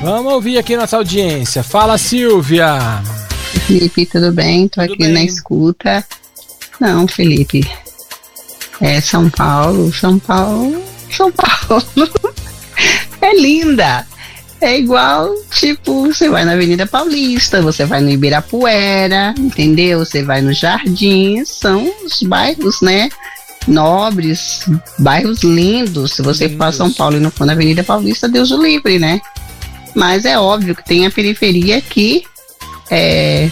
Vamos ouvir aqui nossa audiência. Fala, Silvia. Felipe, tudo bem? Tô aqui na escuta. Não, Felipe. É São Paulo. É linda. É igual, tipo, você vai na Avenida Paulista, você vai no Ibirapuera, entendeu? Você vai no Jardim, são os bairros, né, nobres, bairros lindos. Se você for para São Paulo e não for na Avenida Paulista, Deus o livre, né? Mas é óbvio que tem a periferia que é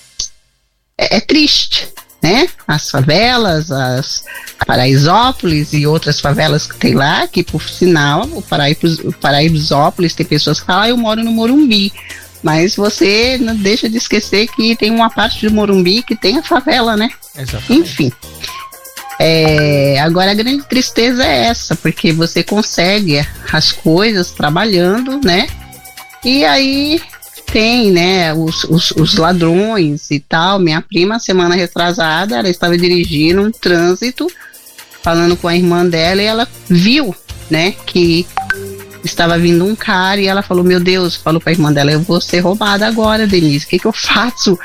triste, né? As favelas, as Paraisópolis e outras favelas que tem lá, que por sinal, o Paraisópolis tem pessoas que falam, eu moro no Morumbi, mas você não deixa de esquecer que tem uma parte do Morumbi que tem a favela, né? Exatamente. Enfim. Agora a grande tristeza é essa, porque você consegue as coisas trabalhando, né? E aí tem, né, os ladrões e tal. Minha prima, semana retrasada, ela estava dirigindo um trânsito, falando com a irmã dela, e ela viu, né, que estava vindo um cara, e ela falou, meu Deus, falou para a irmã dela, eu vou ser roubada agora, Denise, o que eu faço?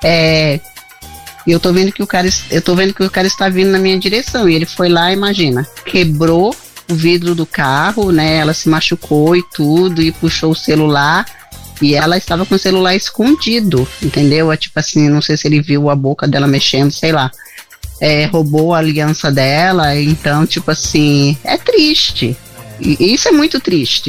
Eu tô vendo que o cara está vindo na minha direção, e ele foi lá, imagina, quebrou o vidro do carro, né, ela se machucou e tudo, e puxou o celular, e ela estava com o celular escondido, entendeu? Tipo assim, não sei se ele viu a boca dela mexendo, sei lá. Roubou a aliança dela, então, tipo assim, é triste. E isso é muito triste.